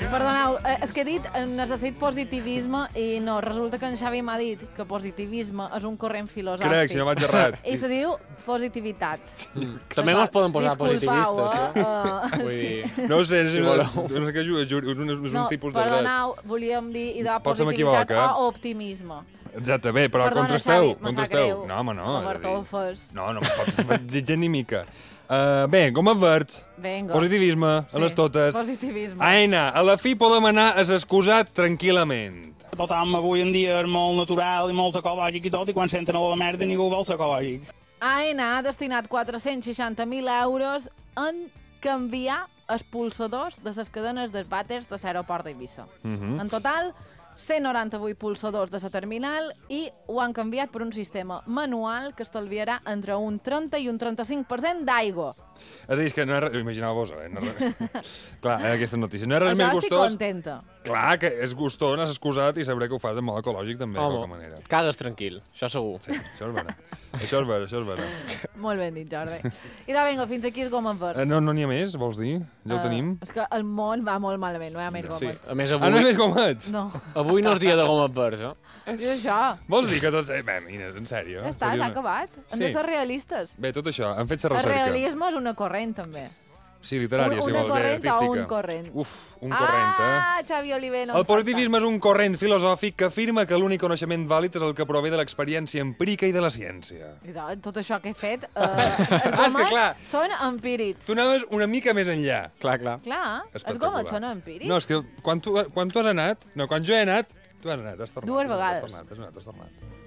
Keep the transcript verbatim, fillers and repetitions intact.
Perdoneu, és que he dit necessit positivisme i no, resulta que en Xavi m'ha dit que positivisme és un corrent filosòfic. Crec, si no m'haig errat. I se diu positivitat. També mos poden posar Disculpau, positivistes, eh? eh? Vull dir... No ho sé, Si no, voleu. no sé què és un, és un No, tipus de dret. perdoneu, volíem dir idò Potser positivitat m'equivoc, eh? o optimisme. Exacte, bé, però Perdona, contrasteu. Xavi, me sap contrasteu. greu. No, home, no. No, és a per dir, tu ho fas. No, no em pots dir gent ni mica. Uh, bé, com a verds, Vinga. positivisme, a les totes. Positivisme. Aina, a la fi podem anar a s'excusat tranquil·lament. Tothom avui en dia és molt natural i molt ecològic i tot, i quan senten a la merda ningú vol ser ecològic. Aena ha destinat quatre-cents seixanta mil euros en canviar els pulsadors de les cadenes dels vàters de l'aeroport d'Eivissa. Mhm. En total, cent noranta-vuit pulsadors de la terminal i ho han canviat per un sistema manual que estalviarà entre un trenta i un trenta-cinc per cent d'aigua. És a dir, és que no és... Imagineu-vos, eh? No és... Clar, eh, aquesta notícia. No és res Això més estic gustós. contenta. Clar, que és gustós, n'has excusat i sabré que ho fas de moda ecològic també, de Home, qualque manera. cases tranquil, això segur. Sí, això és vera. Això és vera, això és vera. Molt ben dit, Jordi. I de vinga, fins aquí el Gom en vers. Eh, no no n'hi ha més, vols dir? Ja ho Eh, tenim? És que el món va molt malament, no hi ha més Sí, gomets. a més Ah, no avui, hi ha més gomets? No, avui no és dia de goma vers, eh? és això. Vols dir que tots... Eh, bé, mira, en sèrio? Ja està, Seria s'ha una- acabat. Hem Sí. de ser realistes. Bé, tot això, han fet la El recerca. realisme és una corrent, també. Sí, literària, Un- si una vols, bé, corrent o artística. un corrent? Uf, un corrent, eh? Ah, Xavi Oliver, no El en sap positivisme és un corrent filosòfic que afirma que l'únic coneixement vàlid és el que prové de l'experiència empírica i de la ciència. tant. I doncs, tot això que he fet, eh, els Ah, és que gomets clar. són empírics. Tu anaves una mica més enllà. Clar, clar. Clar, els Espectacular. gomets són empírics. No, és que quan tu, quan tu has anat... No, quan jo he anat, tu has anat, has tornat. Dues has vegades. tornat, has anat, has tornat.